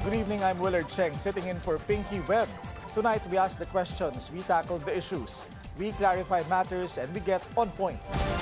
Good evening, I'm Willard Cheng, sitting in for Pinky Webb. Tonight, we ask the questions, we tackle the issues, we clarify matters, and we get on point.